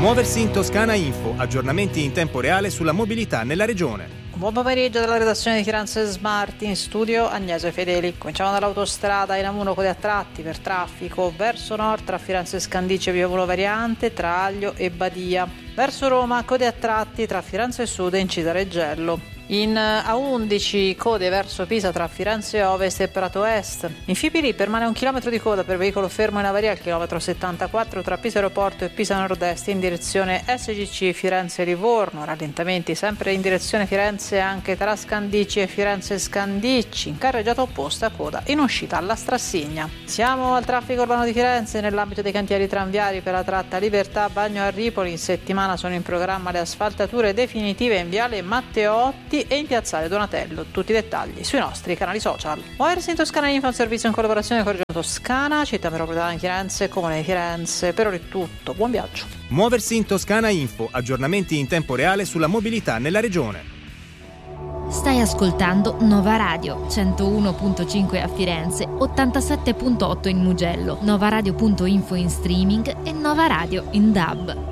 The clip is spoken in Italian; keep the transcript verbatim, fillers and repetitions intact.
Muoversi in Toscana Info, aggiornamenti in tempo reale sulla mobilità nella regione. Buon pomeriggio dalla redazione di Firenze Smart, in studio Agnese Fedeli. Cominciamo dall'autostrada in Amuno, code a tratti per traffico verso nord tra Firenze Scandicci e Via Amuno Variante, tra Aglio e Badia. Verso Roma code a tratti tra Firenze Sud e Incisa Reggello. In A undici code verso Pisa tra Firenze Ovest e Prato Est. In Fipili permane un chilometro di coda per veicolo fermo in avaria al chilometro settantaquattro tra Pisa Aeroporto e Pisa Nord-Est in direzione S G C Firenze Livorno. Rallentamenti sempre in direzione Firenze anche tra Scandicci e Firenze Scandicci. In carreggiata opposta coda in uscita alla Strassigna. Siamo al traffico urbano di Firenze nell'ambito dei cantieri tranviari per la tratta Libertà Bagno a Ripoli. In settimana sono in programma le asfaltature definitive in viale Matteotti e in piazzale Donatello. Tutti i dettagli sui nostri canali social. Muoversi in Toscana Info, un servizio in collaborazione con Regione Toscana, Città Metropolitana di Firenze, Comune di Firenze. Per ora è tutto, buon viaggio. Muoversi in Toscana Info, aggiornamenti in tempo reale sulla mobilità nella regione. Stai ascoltando Nova Radio, centouno virgola cinque a Firenze, ottantasette virgola otto in Mugello, novaradio punto info in streaming e Nova Radio in D A B.